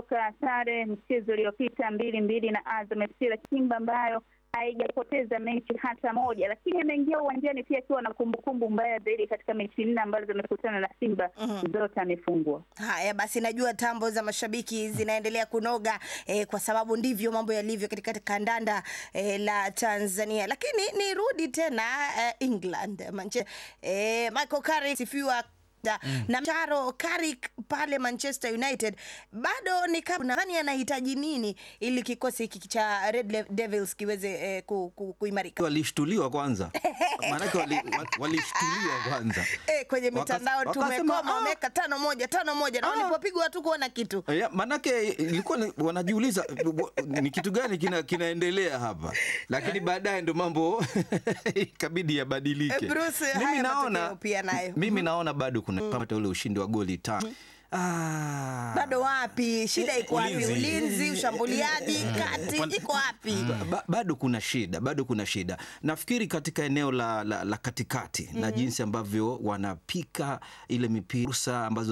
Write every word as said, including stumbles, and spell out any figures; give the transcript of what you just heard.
walitoka sare mchezo uliopita mbili mbili na Azam F C, Simba ambayo haijapoteza mechi hata moja, lakini ameingia uwanjani pia akiwa na kumbukumbu mbaya zaidi katika mechi nne ambazo zimekutana na Simba, mm-hmm. zote amefungwa. Haya basi, najua tambo za mashabiki zinaendelea kunoga eh, kwa sababu ndivyo mambo yalivyo katika kandanda eh, la Tanzania. Lakini nirudi tena eh, England, Manchester eh, Michael Carrick sifiwa Mm. na Mtaro Carrick pale Manchester United bado ni kama nadhani anahitaji nini ili kikosi hiki cha Red Devils kiweze eh, ku, ku, kuimarika. Walishtuliwa kwanza. Maana wali, walishtuliwa kwanza. Eh, kwenye mitandao tumekoma wameka tano moja tano moja na walipopigwa tu kuona kitu. Yeah, manake ilikuwa wanajiuliza ni kitu gani kina, kinaendelea hapa. Lakini baadaye ndo mambo ikabidi yabadilike. Eh, Bruce, mimi naona pia nayo. Mimi naona bado kuna mm. kama ule ushindi wa goli tano. Ah. Bado wapi? Shida iko wapi? Ulinzi, ushambuliaji, kati iko wapi? Ba, bado kuna shida, bado kuna shida. Nafikiri katika eneo la, la, la katikati mm-hmm. na jinsi ambavyo wanapika ile mipira ambazo